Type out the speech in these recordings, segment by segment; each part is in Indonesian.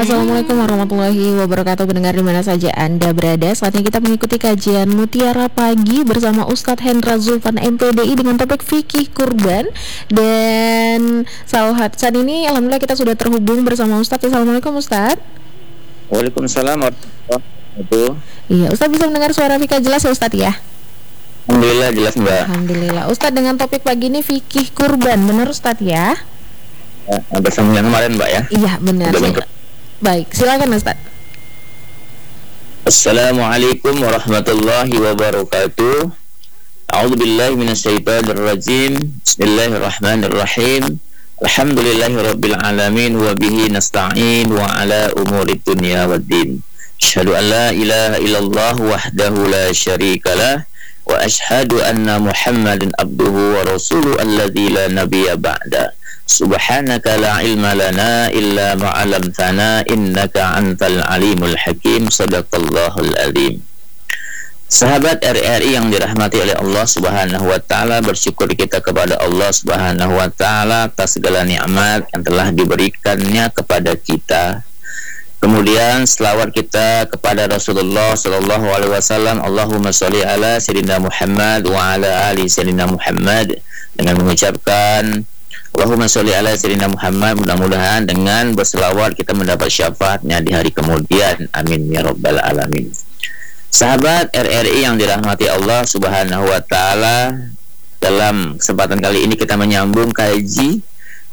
Assalamualaikum warahmatullahi wabarakatuh. Pendengar di mana saja Anda berada, saatnya kita mengikuti kajian Mutiara Pagi bersama Ustadz Hendra Zulfan MPDI dengan topik fikih kurban. Dan saat ini alhamdulillah kita sudah terhubung bersama Ustadz. Assalamualaikum Ustadz. Waalaikumsalam warahmatullahi wabarakatuh. Iya, Ustadz bisa mendengar suara Vika jelas ya Ustadz ya? Alhamdulillah jelas Mbak. Alhamdulillah. Ustadz, dengan topik pagi ini fikih kurban, benar Ustadz ya? Bersama yang kemarin Mbak ya? Iya benar. Baik, silakan Ustaz. Assalamualaikum warahmatullahi wabarakatuh. A'udzubillahi minasyaitonir rajim. Bismillahirrahmanirrahim. Alhamdulillahirabbil alamin wa bihi nasta'in wa ala umurid dunya waddin. Asyhadu an la ilaha illallah wahdahu la syarikalah wa asyhadu anna Muhammadan abduhu wa rasuluhu alladzi la nabiyya ba'da. Subhanaka la ilma lana illa ma'alamtana innaka antal alimul hakim. Sadaqallahul azim. Sahabat RRI yang dirahmati oleh Allah Subhanahu wa taala, bersyukur kita kepada Allah Subhanahu wa taala atas segala nikmat yang telah diberikannya kepada kita. Kemudian selawat kita kepada Rasulullah sallallahu alaihi wasallam. Allahumma sholli ala sayyidina Muhammad wa ala ali sayyidina Muhammad, dengan mengucapkan Allahumma sholli ala sayyidina Muhammad. Mudah-mudahan dengan berselawat kita mendapat syafaatnya di hari kemudian. Amin ya rabbal alamin. Sahabat RRI yang dirahmati Allah Subhanahu wa taala, dalam kesempatan kali ini kita menyambung kaji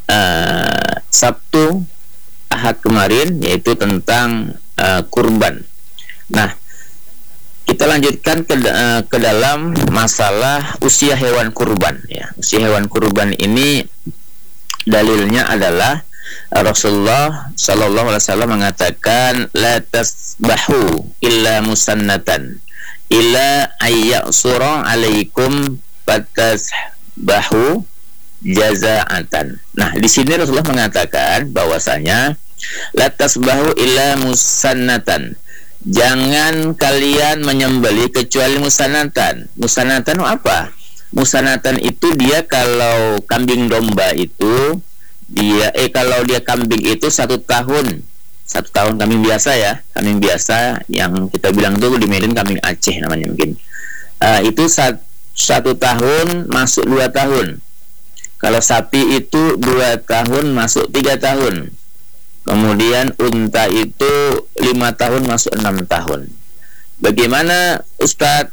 Sabtu Ahad kemarin, yaitu tentang kurban. Nah, kita lanjutkan ke dalam masalah usia hewan kurban ya. Usia hewan kurban ini dalilnya adalah Rasulullah sallallahu alaihi wasallam mengatakan la tasbahu illa musannatan illa ayyasura alaikum fatasbahu jazaatan. Nah, di sini Rasulullah mengatakan bahwasanya la tasbahu illa musannatan, jangan kalian menyembelih kecuali musanatan. Musanatan apa? Musanatan itu dia kalau kambing domba itu dia kalau dia kambing itu 1 tahun kambing biasa ya, kambing biasa yang kita bilang tuh di Medan kambing Aceh namanya mungkin. Itu 1 tahun masuk 2 tahun. Kalau sapi itu 2 tahun masuk 3 tahun. Kemudian unta itu 5 tahun masuk 6 tahun. Bagaimana Ustadz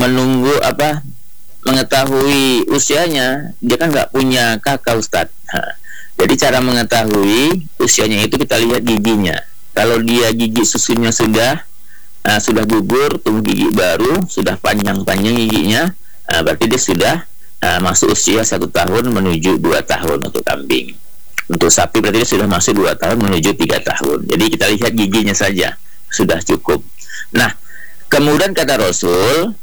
mengetahui usianya? Dia kan nggak punya kakak Ustadz. Jadi cara mengetahui usianya itu kita lihat giginya. Kalau dia gigi susunya sudah gugur, tumbuh gigi baru, sudah panjang-panjang giginya, berarti dia sudah masuk usia 1 tahun menuju 2 tahun untuk kambing. Untuk sapi berarti dia sudah masuk 2 tahun menuju 3 tahun. Jadi kita lihat giginya saja sudah cukup. Nah, kemudian kata Rasul,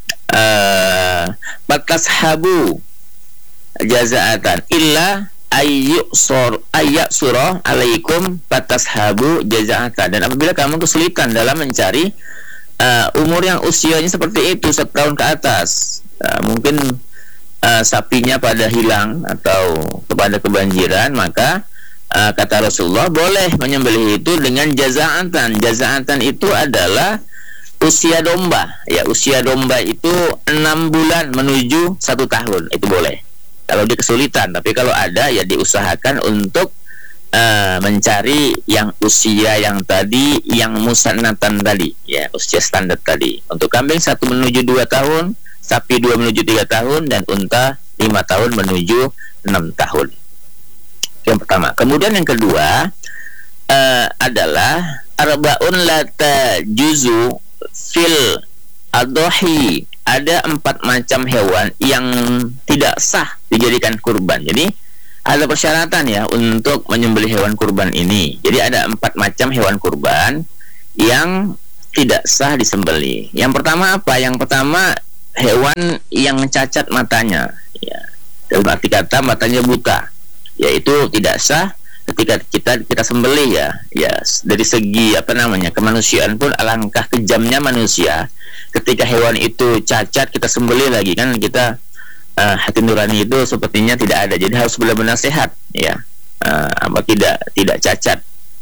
fatashabu jazaatan illa ayyasura alaikum fatashabu jazaatan. Dan apabila kamu kesulitan dalam mencari umur yang usianya seperti itu 1 tahun ke atas, mungkin sapinya pada hilang atau kepada kebanjiran, maka kata Rasulullah boleh menyembelih itu dengan jazaatan. Jazaatan itu adalah usia domba ya. Usia domba itu 6 bulan menuju 1 tahun, itu boleh kalau dia kesulitan. Tapi kalau ada ya diusahakan untuk mencari yang usia yang tadi, yang musannatan tadi ya, usia standar tadi. Untuk kambing 1 menuju 2 tahun, sapi 2 menuju 3 tahun, dan unta 5 tahun menuju 6 tahun. Yang pertama. Kemudian yang kedua adalah arbaun lata juzu fil adhi. Ada 4 macam hewan yang tidak sah dijadikan kurban. Jadi ada persyaratan ya untuk menyembelih hewan kurban ini. Jadi ada 4 macam hewan kurban yang tidak sah disembelih. Yang pertama apa? Yang pertama, hewan yang cacat matanya ya. Dalam arti kata matanya buta, yaitu tidak sah ketika kita sembelih ya. Dari segi kemanusiaan pun alangkah kejamnya manusia ketika hewan itu cacat kita sembelih lagi, kan kita hati nurani itu sepertinya tidak ada. Jadi harus benar-benar sehat ya, tidak cacat.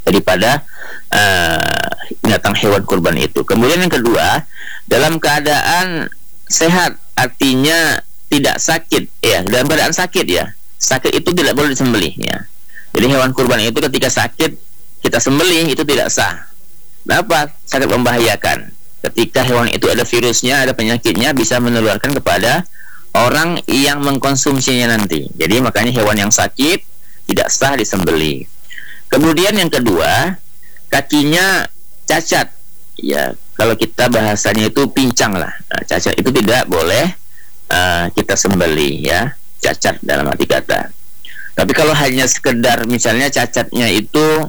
daripada binatang hewan kurban itu. Kemudian yang kedua, dalam keadaan sehat, artinya tidak sakit ya, dalam keadaan sakit ya. Sakit itu tidak boleh disembelih ya. Jadi hewan kurban itu ketika sakit kita sembelih itu tidak sah. Kenapa? Sangat membahayakan. Ketika hewan itu ada virusnya, ada penyakitnya, bisa menularkan kepada orang yang mengkonsumsinya nanti. Jadi makanya hewan yang sakit tidak sah disembelih. Kemudian yang kedua, kakinya cacat. Ya, kalau kita bahasanya itu pincang lah. Nah, cacat itu tidak boleh kita sembelih ya, cacat dalam arti kata. Tapi kalau hanya sekedar misalnya cacatnya itu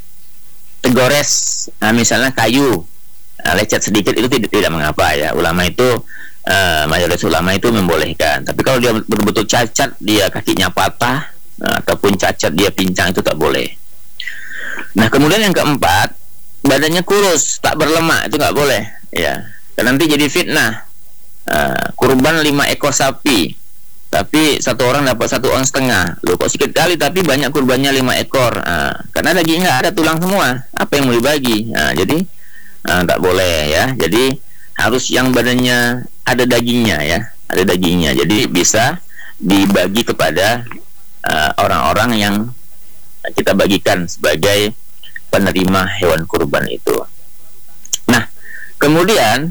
tegores, misalnya kayu, lecet sedikit, itu tidak mengapa ya. Ulama itu mayoritas ulama itu membolehkan. Tapi kalau dia betul-betul cacat, dia kakinya patah, ataupun cacat dia pincang, itu tak boleh. Nah, kemudian yang keempat, badannya kurus, tak berlemak, itu nggak boleh ya. Karena nanti jadi fitnah. Kurban 5 ekor sapi, tapi satu orang dapat 1,5 ons. Loh, kok sedikit kali tapi banyak kurbannya 5 ekor. Karena dagingnya ada tulang semua, apa yang mau dibagi? Jadi tak boleh ya. Jadi harus yang badannya ada dagingnya ya, ada dagingnya. Jadi bisa dibagi kepada orang-orang yang kita bagikan sebagai penerima hewan kurban itu. Nah, kemudian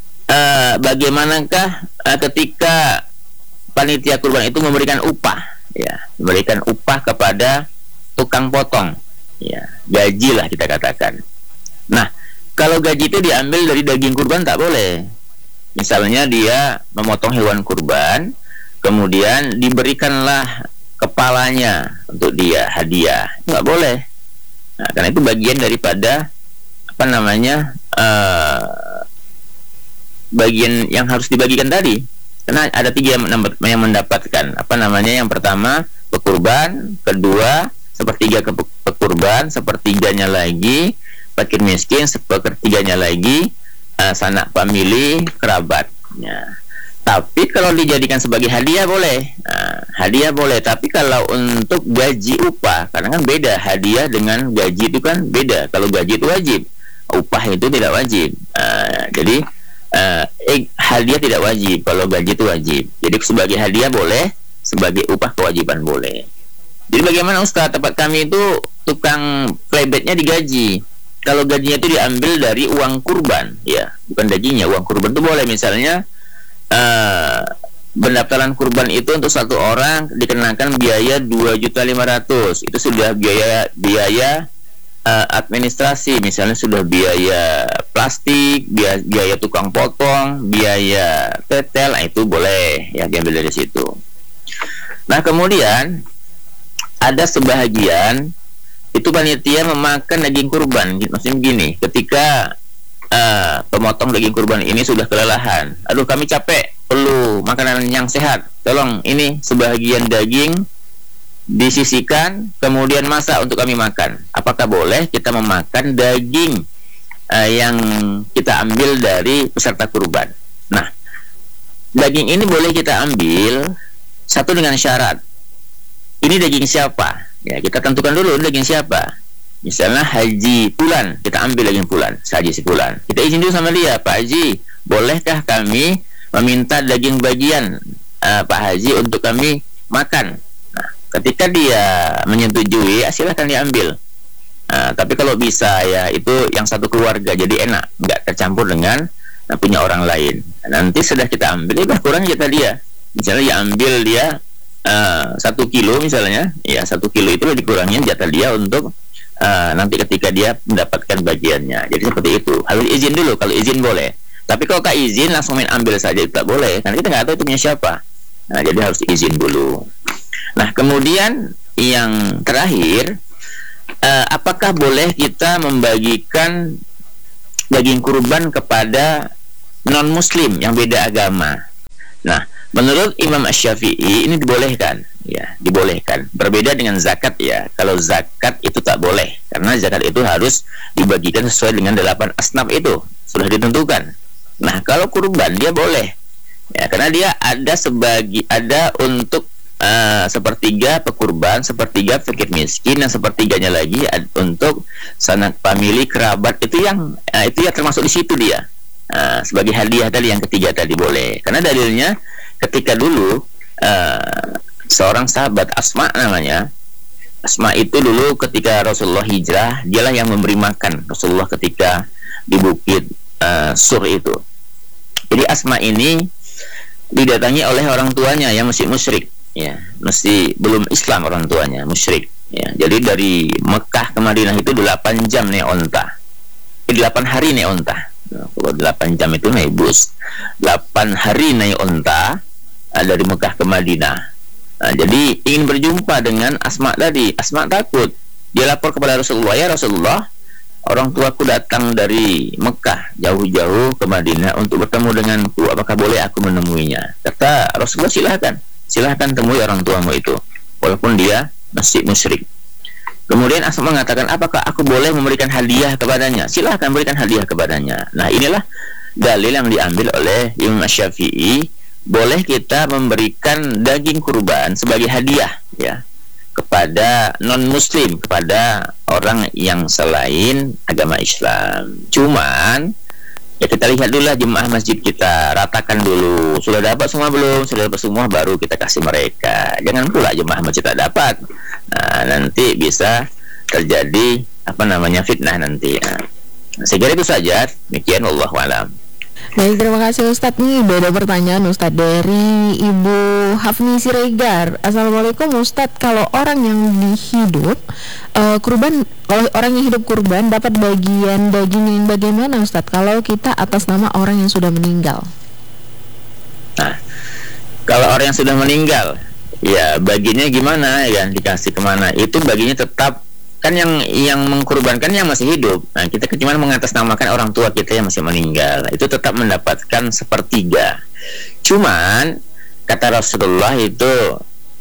bagaimanakah ketika panitia kurban itu memberikan upah ya, memberikan upah kepada tukang potong ya, gaji lah kita katakan. Nah, kalau gaji itu diambil dari daging kurban tak boleh. Misalnya dia memotong hewan kurban, kemudian diberikanlah kepalanya untuk dia hadiah, nggak boleh. Nah, karena itu bagian daripada apa namanya, bagian yang harus dibagikan tadi. Karena ada 3 yang mendapatkan apa namanya, yang pertama pekurban, kedua sepertiga pekurban, sepertiganya lagi fakir miskin, sepertiganya lagi sanak famili kerabatnya. Tapi kalau dijadikan sebagai hadiah boleh, hadiah boleh. Tapi kalau untuk gaji upah, karena kan beda, hadiah dengan gaji itu kan beda. Kalau gaji itu wajib, upah itu tidak wajib. Jadi hadiah tidak wajib, kalau gaji itu wajib. Jadi sebagai hadiah boleh, sebagai upah kewajiban boleh. Jadi bagaimana Ustaz? Tempat kami itu tukang playbetnya digaji. Kalau gajinya itu diambil dari uang kurban ya, bukan gajinya, uang kurban itu boleh. Misalnya pendaftaran kurban itu untuk satu orang dikenakan biaya 2.500.000. Itu sudah biaya administrasi, misalnya sudah biaya plastik, biaya tukang potong, biaya tetel, itu boleh ya diambil dari situ. Nah, kemudian ada sebahagian itu panitia memakan daging kurban. Maksudnya begini, ketika pemotong daging kurban ini sudah kelelahan, aduh kami capek, perlu makanan yang sehat, tolong ini sebahagian daging disisihkan kemudian masak untuk kami makan. Apakah boleh kita memakan daging yang kita ambil dari peserta kurban? Nah, daging ini boleh kita ambil satu dengan syarat, ini daging siapa ya, kita tentukan dulu daging siapa. Misalnya Haji Fulan, kita ambil daging Fulan, Haji si Fulan, kita izin dulu sama dia, Pak Haji, bolehkah kami meminta daging bagian Pak Haji untuk kami makan? Nah, ketika dia menyetujui, silahkan diambil. Tapi kalau bisa ya, itu yang satu keluarga, jadi enak, nggak tercampur dengan punya orang lain. Nanti sudah kita ambil, ya kurang jatah dia. Misalnya ya ambil dia 1 kilo misalnya, ya 1 kilo itu dikurangin jatah dia untuk nanti ketika dia mendapatkan bagiannya. Jadi seperti itu. Harus izin dulu, kalau izin boleh. Tapi kalau tak izin langsung main ambil saja itu tak boleh, karena kita nggak tahu itu punya siapa. Nah, jadi harus izin dulu. Nah, kemudian yang terakhir, apakah boleh kita membagikan daging kurban kepada non-muslim yang beda agama? Nah, menurut Imam Asy-Syafi'i ini dibolehkan, ya, dibolehkan. Berbeda dengan zakat ya. Kalau zakat itu tak boleh, karena zakat itu harus dibagikan sesuai dengan 8 asnaf itu, sudah ditentukan. Nah, kalau kurban dia boleh, ya, karena dia ada untuk sepertiga pekurban, sepertiga fakir miskin, dan sepertiganya lagi untuk sanak famili, kerabat, itu yang itu ya termasuk di situ dia. Sebagai hadiah tadi yang ketiga tadi boleh. Karena dalilnya ketika dulu seorang sahabat Asma namanya, Asma itu dulu ketika Rasulullah hijrah, dialah yang memberi makan Rasulullah ketika di bukit Sur itu. Jadi Asma ini didatangi oleh orang tuanya yang masih musyrik, ya, masih belum Islam, orang tuanya musyrik, ya. Jadi dari Mekah ke Madinah itu 8 jam naik onta, 8 hari naik onta. Kalau 8 jam itu naik bus, 8 hari naik onta dari Mekah ke Madinah. Jadi ingin berjumpa dengan Asma tadi. Asma takut, dia lapor kepada Rasulullah, ya Rasulullah, orang tuaku datang dari Mekah jauh-jauh ke Madinah untuk bertemu denganku, apakah boleh aku menemuinya? Kata Rasulullah, silahkan temui orang tuamu itu, walaupun dia masih musyrik. Kemudian Asma mengatakan, apakah aku boleh memberikan hadiah kepadanya? Silahkan berikan hadiah kepadanya. Nah, inilah dalil yang diambil oleh Imam Syafi'i, boleh kita memberikan daging kurban sebagai hadiah, ya, kepada non-muslim, kepada orang yang selain agama Islam. Cuman ya kita lihat dulu lah jemaah masjid kita, ratakan dulu, sudah dapat semua belum? Sudah dapat semua baru kita kasih mereka. Jangan pula jemaah masjid tak dapat, nanti bisa terjadi fitnah nanti. Saya kira itu saja, demikian, wallahu a'lam. Baik, terima kasih Ustadz. Nih beda pertanyaan Ustadz dari Ibu Hafni Siregar. Assalamualaikum Ustadz, kalau orang yang hidup kurban dapat bagian daging yang bagaimana Ustadz kalau kita atas nama orang yang sudah meninggal? Nah, kalau orang yang sudah meninggal, ya baginya gimana, ya dikasih kemana? Itu baginya tetap kan yang mengkurbankan yang masih hidup. Nah, kita cuma mengatasnamakan orang tua kita yang masih meninggal, itu tetap mendapatkan 1/3. Cuman kata Rasulullah itu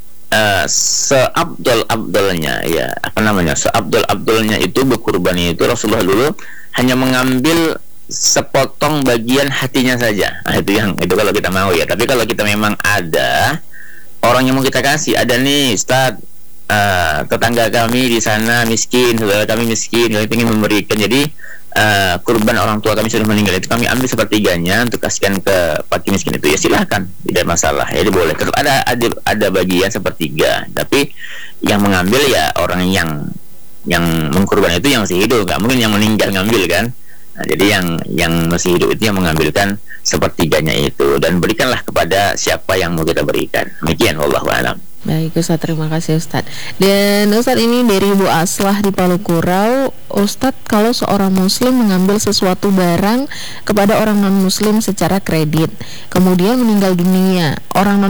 seabdul-abdulnya, ya, seabdul-abdulnya itu berkurban itu Rasulullah dulu hanya mengambil sepotong bagian hatinya saja. Nah, itu kalau kita mau, ya. Tapi kalau kita memang ada orang yang mau kita kasih, ada nih Ustadz, tetangga kami di sana miskin, saudara kami miskin, kami ingin memberikan, jadi kurban orang tua kami sudah meninggal, itu kami ambil 1/3 untuk kasihkan ke fakir miskin itu, ya silahkan, tidak masalah, ya boleh. Tetap ada bagian 1/3, tapi yang mengambil ya orang yang mengkurban itu yang masih hidup, nggak mungkin yang meninggal ngambil kan. Nah, jadi yang masih hidup itu yang mengambilkan 1/3 itu, dan berikanlah kepada siapa yang mau kita berikan. Demikian, wallahu a'lam. Baik Ustadz, terima kasih Ustadz. Dan Ustadz ini dari Ibu Aslah di Palu Kurau. Ustadz, kalau seorang muslim mengambil sesuatu barang kepada orang non-muslim secara kredit, kemudian meninggal dunia orang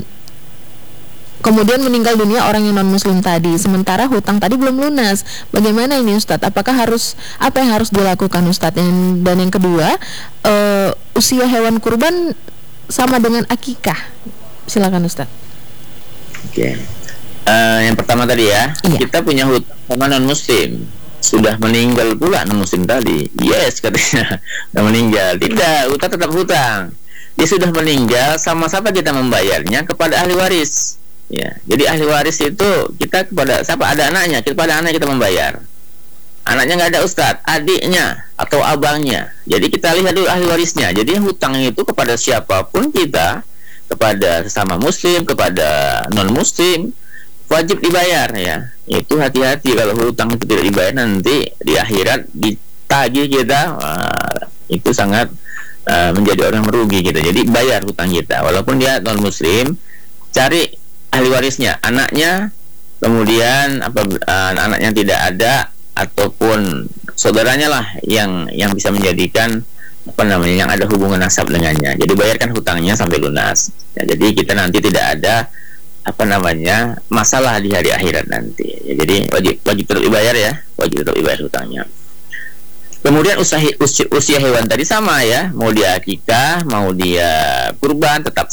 yang non-muslim tadi, sementara hutang tadi belum lunas, bagaimana ini Ustadz? Apa yang harus dilakukan Ustadz? Dan yang kedua, usia hewan kurban sama dengan akikah? Silakan Ustadz. Oke. Yang pertama tadi ya, iya, kita punya hutang sama non-muslim, sudah meninggal pula non-muslim tadi. Yes, katanya sudah meninggal. Tidak, hutang tetap hutang. Dia sudah meninggal, sama-sama kita membayarnya kepada ahli waris. Ya, jadi ahli waris itu kita kepada siapa? Ada anaknya, kepada anaknya kita membayar. Anaknya nggak ada Ustadz, adiknya atau abangnya. Jadi kita lihat dulu ahli warisnya. Jadi hutang itu kepada siapapun kita, kepada sesama muslim, kepada non muslim, wajib dibayar, ya. Itu hati-hati kalau hutang itu tidak dibayar, nanti di akhirat ditagih kita, itu sangat menjadi orang merugi kita. Jadi bayar hutang kita, walaupun dia non muslim, cari ahli warisnya, anaknya, kemudian anaknya tidak ada, ataupun saudaranya lah yang bisa menjadikan yang ada hubungan nasab dengannya. Jadi bayarkan hutangnya sampai lunas, ya. Jadi kita nanti tidak ada masalah di hari akhirat nanti, ya. Jadi wajib tetap dibayar, ya, wajib tetap dibayar hutangnya. Kemudian usia hewan tadi sama, ya, mau dia akikah, mau dia kurban, tetap